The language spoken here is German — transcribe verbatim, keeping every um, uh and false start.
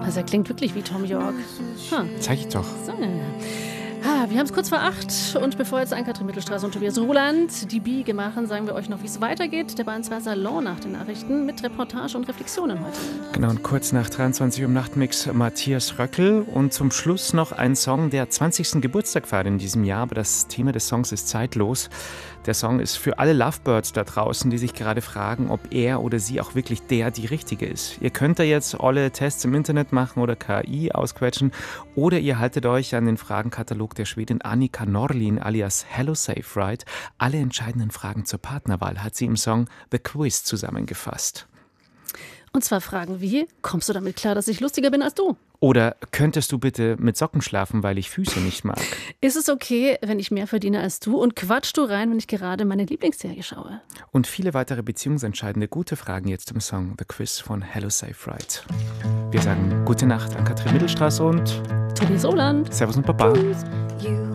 Also er klingt wirklich wie Tom York. Huh. Zeig ich doch. So. Ah, wir haben es kurz vor acht und bevor jetzt Ann-Kathrin Mittelstraße und Tobias Roland die Biege machen, sagen wir euch noch, wie es weitergeht. Der Bayern zwei Salon nach den Nachrichten mit Reportage und Reflexionen heute. Genau, und kurz nach dreiundzwanzig Uhr im Nachtmix Matthias Röckel und zum Schluss noch ein Song, der zwanzigsten Geburtstag feiert in diesem Jahr, aber das Thema des Songs ist zeitlos. Der Song ist für alle Lovebirds da draußen, die sich gerade fragen, ob er oder sie auch wirklich der, die Richtige ist. Ihr könnt da jetzt alle Tests im Internet machen oder K I ausquetschen oder ihr haltet euch an den Fragenkatalog der Schwedin Annika Norlin alias Hello Safe Ride. Alle entscheidenden Fragen zur Partnerwahl hat sie im Song The Quiz zusammengefasst. Und zwar Fragen wie, kommst du damit klar, dass ich lustiger bin als du? Oder könntest du bitte mit Socken schlafen, weil ich Füße nicht mag? Ist es okay, wenn ich mehr verdiene als du? Und quatschst du rein, wenn ich gerade meine Lieblingsserie schaue? Und viele weitere beziehungsentscheidende gute Fragen jetzt im Song The Quiz von Hello Safe Ride. Wir sagen gute Nacht an Ann-Kathrin Mittelstraße und Tobias Roland. Servus und Baba. Tschüss.